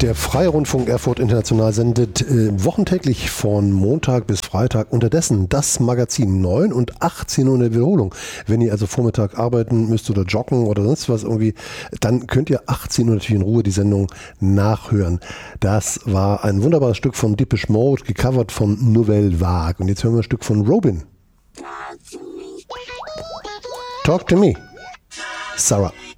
Der Freie Rundfunk Erfurt International sendet wochentäglich von Montag bis Freitag unterdessen das Magazin 9 und 18 Uhr in der Wiederholung. Wenn ihr also Vormittag arbeiten müsst oder joggen oder sonst was irgendwie, dann könnt ihr 18 Uhr natürlich in Ruhe die Sendung nachhören. Das war ein wunderbares Stück von Depeche Mode, gecovert von Nouvelle Vague. Und jetzt hören wir ein Stück von Robin. Talk to me. Sarah.